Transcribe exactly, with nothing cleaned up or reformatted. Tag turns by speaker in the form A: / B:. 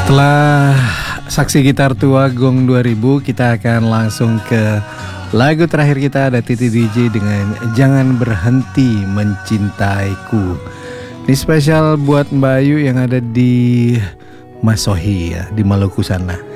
A: Setelah saksi gitar tua Gong dua ribu, kita akan langsung ke lagu terakhir kita, ada Titi D J dengan Jangan Berhenti Mencintaiku. Ini spesial buat Mbak Ayu yang ada di Masohi ya, di Maluku sana.